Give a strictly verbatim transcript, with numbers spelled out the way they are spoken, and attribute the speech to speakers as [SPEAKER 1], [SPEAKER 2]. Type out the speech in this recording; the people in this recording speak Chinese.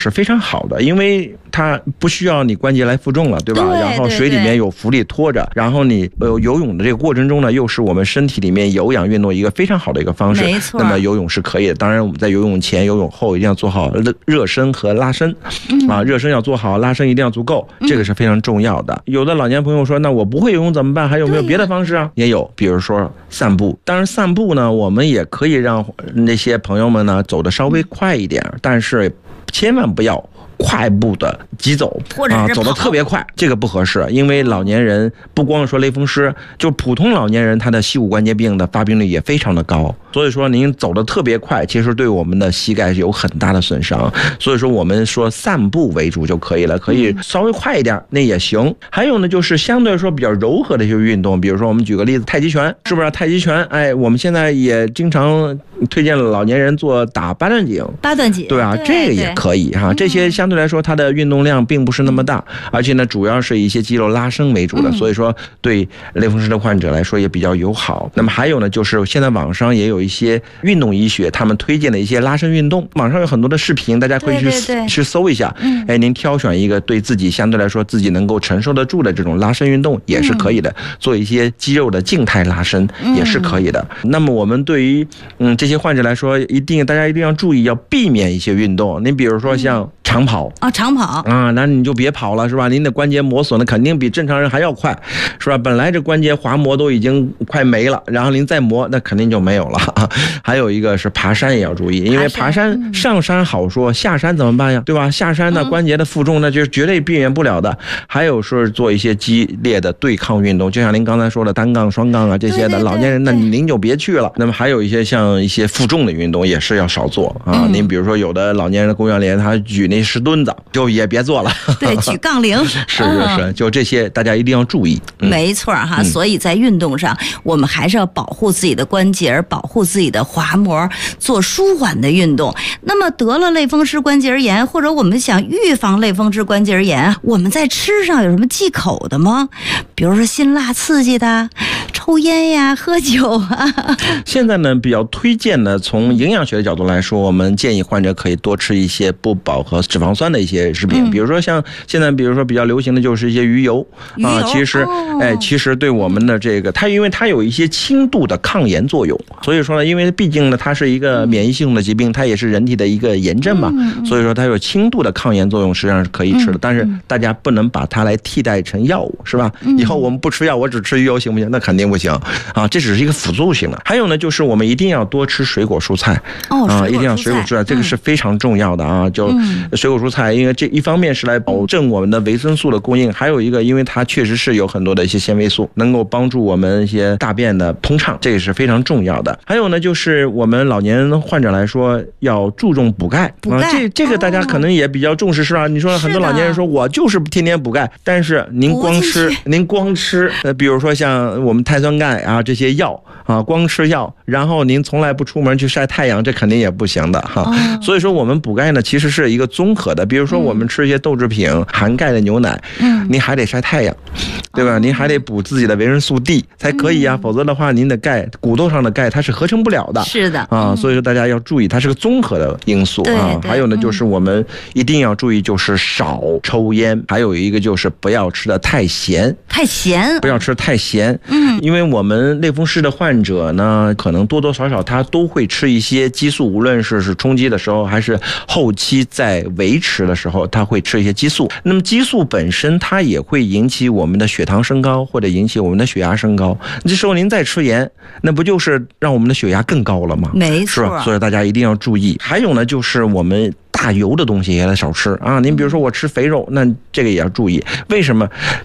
[SPEAKER 1] 是非常好的，因为它不需要你关节来负重了，对吧？
[SPEAKER 2] 对
[SPEAKER 1] 然后水里面有浮力拖着，然后你呃游泳的这个过程中呢，又是我们身体里面有氧运动一个非常好的一个方式。
[SPEAKER 2] 没错。
[SPEAKER 1] 那么游泳是可以的，当然我们在游泳前、游泳后一定要做好热身和拉伸，嗯、啊，热身要做好，拉伸一定要足够，这个是非常重要的。嗯、有的老年朋友说，那我不会游泳怎么办？还有没有别的方式啊？也有，比如说散步。当然散步呢，我们也可以让那些朋友们呢走得稍微快一点，但是千万不要快步的疾走，
[SPEAKER 2] 或者是、啊、
[SPEAKER 1] 走得特别快，这个不合适。因为老年人不光说类风湿，就普通老年人他的膝骨关节病的发病率也非常的高。所以说您走得特别快，其实对我们的膝盖有很大的损伤。所以说我们说散步为主就可以了，可以稍微快一点那也行。还有呢，就是相对来说比较柔和的一些运动，比如说我们举个例子，太极拳，是不是？太极拳，哎，我们现在也经常推荐了老年人做打八段锦。
[SPEAKER 2] 八段锦，
[SPEAKER 1] 对啊，
[SPEAKER 2] 对
[SPEAKER 1] 这个也可以哈。这些相对来说它的运动量并不是那么大，而且呢，主要是一些肌肉拉伸为主的，所以说对类风湿的患者来说也比较友好。那么还有呢，就是现在网上也有一些运动医学他们推荐的一些拉伸运动，网上有很多的视频，大家可以去
[SPEAKER 2] 对对对
[SPEAKER 1] 去搜一下。哎，您挑选一个对自己相对来说自己能够承受得住的这种拉伸运动也是可以的，做一些肌肉的静态拉伸也是可以的。那么我们对于嗯这些患者来说，一定大家一定要注意，要避免一些运动。您比如说像长跑
[SPEAKER 2] 啊，长跑
[SPEAKER 1] 啊，那你就别跑了，是吧？您的关节磨损的肯定比正常人还要快，是吧？本来这关节滑膜都已经快没了，然后您再磨，那肯定就没有了。还有一个是爬山也要注意，因为爬山上山好说，下山怎么办呀？对吧？下山呢，关节的负重那就是绝对避免不了的。还有是做一些激烈的对抗运动，就像您刚才说的单杠、双杠啊这些的，老年人那您就别去了。那么还有一些像一些负重的运动也是要少做啊。您比如说有的老年人的公园里他举那石墩子，就也别做了。
[SPEAKER 2] 对，举杠铃。
[SPEAKER 1] 是是是，就这些大家一定要注意。
[SPEAKER 2] 嗯、没错哈、嗯，所以在运动上，我们还是要保护自己的关节，保护自己的滑膜，做舒缓的运动。那么得了类风湿关节炎，或者我们想预防类风湿关节炎，我们在吃上有什么忌口的吗？比如说辛辣刺激的、抽烟呀、喝酒啊。
[SPEAKER 1] 现在呢，比较推荐呢，从营养学的角度来说，我们建议患者可以多吃一些不饱和脂肪酸的一些食品，嗯、比如说像现在，比如说比较流行的就是一些鱼油啊，其实、哦、哎，其实对我们的这个它，因为它有一些轻度的抗炎作用，所以说呢，因为毕竟呢，它是一个免疫系统的疾病，它也是人体的一个炎症嘛，嗯、所以说它有轻度的抗炎作用，实际上是可以吃的，嗯、但是大家不能把它来替代成药物，是吧？嗯、以后我们不吃药，我只吃鱼油行不行？那肯定不行啊，这只是一个辅助性的。还有呢，就是我们一定要多吃水果蔬菜，
[SPEAKER 2] 哦，
[SPEAKER 1] 啊，一定要水果蔬菜，这个是非常重要的啊。就水果蔬菜，因为这一方面是来保证我们的维生素的供应，还有一个，因为它确实是有很多的一些纤维素，能够帮助我们一些大便的通畅，这个是非常重要的。还有呢，就是我们老年患者来说，要注重补钙，
[SPEAKER 2] 补钙，
[SPEAKER 1] 啊、这这个大家可能也比较重视，是吧？你说很多老年人说我就是天天补钙，但是您光吃，您光吃，呃，比如说像我们碳酸钙啊这些药啊，光吃药，然后您从来不出门去晒太阳，这肯定也不行的哈。哦、所以说我们补钙呢，其实是一个综合的，比如说我们吃一些豆制品、嗯、含钙的牛奶，嗯，您还得晒太阳，对吧？哦、您还得补自己的维生素 D 才可以啊，嗯、否则的话，您的钙骨头上的钙它是合成不了的。
[SPEAKER 2] 是的
[SPEAKER 1] 啊，所以说大家要注意，它是个综合的因素啊。还有呢，就是我们一定要注意，就是少抽烟，还有一个就是不要吃的太咸，
[SPEAKER 2] 太咸，
[SPEAKER 1] 不要吃太咸。嗯，因为我们类风湿的患者呢，可能多多少少他都会吃一些激素，无论是是冲击的时候，还是后期在维持的时候，他会吃一些激素。那么激素本身它也会引起我们的血糖升高，或者引起我们的血压升高。这时候您再吃盐，那不就是让我们的血压更高了吗？
[SPEAKER 2] 没错，
[SPEAKER 1] 是吧？所以大家一定要注意。还有呢，就是我们大油的东西也得少吃啊。您比如说我吃肥肉，那这个也要注意。为什么？